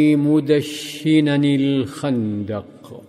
مدشنا الخندق.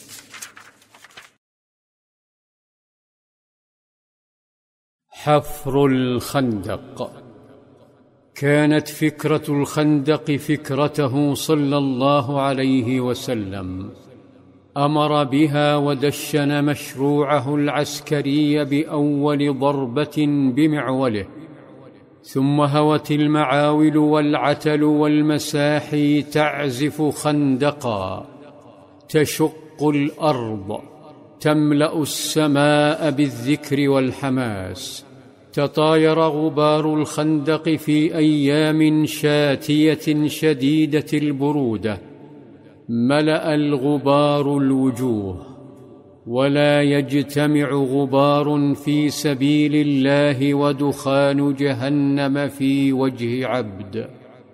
حفر الخندق. كانت فكرة الخندق فكرته صلى الله عليه وسلم، أمر بها ودشن مشروعه العسكري بأول ضربة بمعوله، ثم هوت المعاول والعتل والمساحي تعزف خندقا تشق الأرض، تملأ السماء بالذكر والحماس. تطاير غبار الخندق في أيام شاتية شديدة البرودة، ملأ الغبار الوجوه، ولا يجتمع غبار في سبيل الله ودخان جهنم في وجه عبد.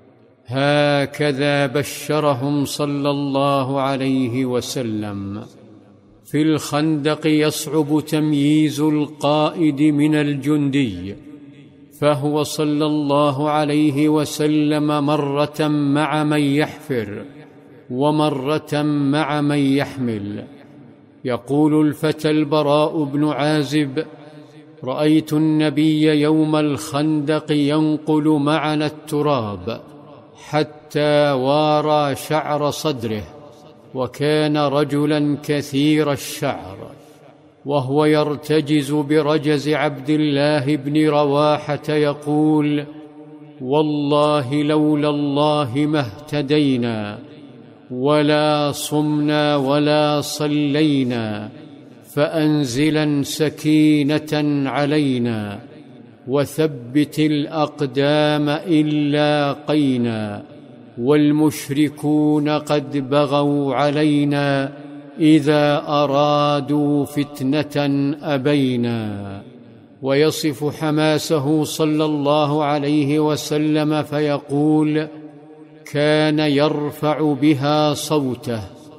هكذا بشرهم صلى الله عليه وسلم. في الخندق يصعب تمييز القائد من الجندي، فهو صلى الله عليه وسلم مرة مع من يحفر ومرة مع من يحمل. يقول الفتى البراء بن عازب: رأيت النبي يوم الخندق ينقل معنا التراب حتى وارى شعر صدره، وكان رجلا كثير الشعر، وهو يرتجز برجز عبد الله بن رواحة يقول: والله لولا الله ما اهتدينا ولا صمنا ولا صلينا، فأنزلا سكينة علينا وثبت الأقدام إن لاقينا، والمشركون قد بغوا علينا، إذا أرادوا فتنة أبينا. ويصف حماسه صلى الله عليه وسلم فيقول: كان يرفع بها صوته: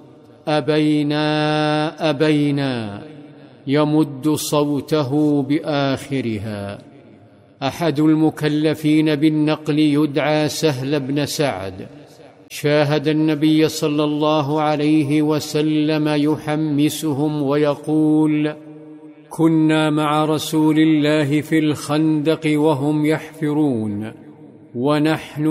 أبينا أبينا، يمد صوته بآخرها. أحد المكلفين بالنقل يدعى سهل بن سعد، شاهد النبي صلى الله عليه وسلم يحمسهم ويقول: كنا مع رسول الله في الخندق وهم يحفرون، ونحن